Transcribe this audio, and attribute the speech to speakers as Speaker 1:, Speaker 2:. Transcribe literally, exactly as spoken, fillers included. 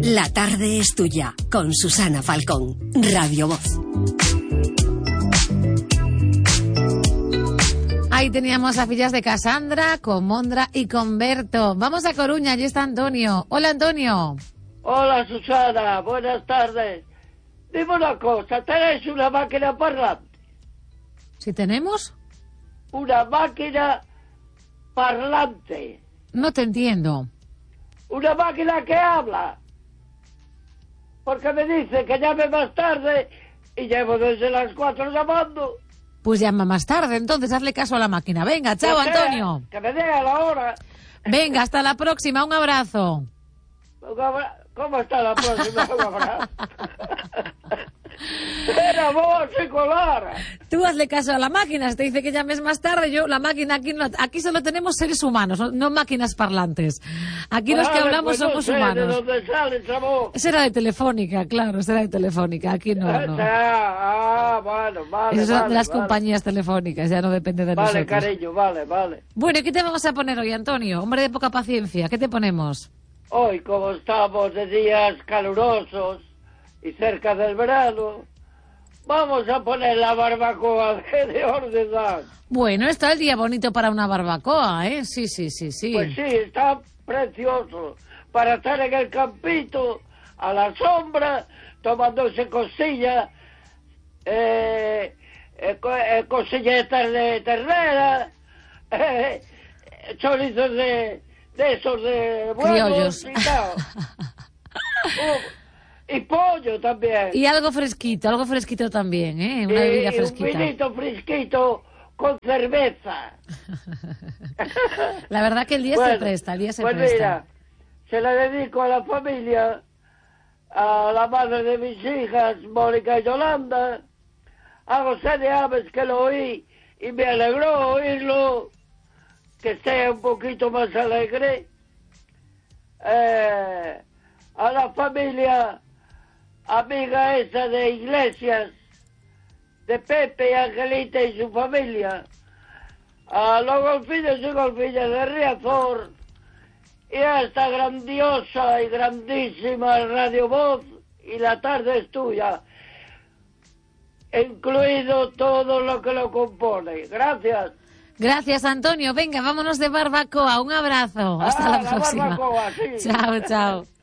Speaker 1: La tarde es tuya, con Susana Falcón, Radio Voz.
Speaker 2: Ahí teníamos a fillas de Casandra, con Mondra y con Berto. Vamos a Coruña, allí está Antonio. Hola, Antonio.
Speaker 3: Hola, Susana, buenas tardes. Dime una cosa, ¿tenéis una máquina parlante?
Speaker 2: ¿Sí tenemos?
Speaker 3: Una máquina parlante.
Speaker 2: No te entiendo.
Speaker 3: Una máquina que habla. Porque me dice que llame más tarde y llevo desde las cuatro llamando.
Speaker 2: Pues llama más tarde, entonces hazle caso a la máquina. Venga, chao,
Speaker 3: Que sea,
Speaker 2: Antonio.
Speaker 3: Que me diga la hora.
Speaker 2: Venga, hasta la próxima, un abrazo.
Speaker 3: Un abra... ¿Cómo está la próxima? Un abrazo. Era vos, Nicolás.
Speaker 2: Tú hazle caso a la máquina, si te dice que llames más tarde, yo, la máquina aquí no, aquí solo tenemos seres humanos, no, no máquinas parlantes. Aquí
Speaker 3: Vale,
Speaker 2: los que hablamos
Speaker 3: pues
Speaker 2: somos
Speaker 3: no sé
Speaker 2: humanos.
Speaker 3: ¿De dónde sale esa voz?
Speaker 2: Esa era de Telefónica, claro, esa era de Telefónica, aquí no, no.
Speaker 3: Ah, bueno, vale,
Speaker 2: Esas son
Speaker 3: vale,
Speaker 2: de las
Speaker 3: vale.
Speaker 2: compañías telefónicas, ya no depende de
Speaker 3: Vale,
Speaker 2: nosotros.
Speaker 3: cariño, vale, vale.
Speaker 2: Bueno, ¿y qué te vamos a poner hoy, Antonio? Hombre de poca paciencia, ¿qué te ponemos?
Speaker 3: Hoy, como estamos de días calurosos y cerca del verano, vamos a poner la barbacoa de, de Ordedox.
Speaker 2: Bueno, está el día bonito para una barbacoa, ¿eh? Sí, sí, sí, sí.
Speaker 3: Pues sí, está precioso para estar en el campito, a la sombra, tomándose cosillas, eh, eh, co- eh, cosilletas de ternera, eh, chorizos de, de esos de
Speaker 2: Criollos.
Speaker 3: buenos y tal. Uh, y pollo también.
Speaker 2: Y algo fresquito, algo fresquito también, ¿eh? Una
Speaker 3: Y-
Speaker 2: bebida
Speaker 3: y un
Speaker 2: fresquita.
Speaker 3: vinito fresquito con cerveza.
Speaker 2: La verdad que el día se
Speaker 3: Bueno,
Speaker 2: presta, el día se
Speaker 3: pues
Speaker 2: presta.
Speaker 3: mira, se la dedico a la familia, a la madre de mis hijas, Mónica y Yolanda, a José de Aves, que lo oí y me alegró oírlo, que esté un poquito más alegre, eh, a la familia amiga esa de Iglesias, de Pepe y Angelita y su familia, a los golfillos y golfillas de Riazor, y a esta grandiosa y grandísima Radio Voz, y la tarde es tuya, incluido todo lo que lo compone. Gracias.
Speaker 2: Gracias, Antonio. Venga, vámonos de barbacoa. Un abrazo. Hasta
Speaker 3: Ah,
Speaker 2: la
Speaker 3: la
Speaker 2: próxima.
Speaker 3: barbacoa, sí.
Speaker 2: Chao, chao.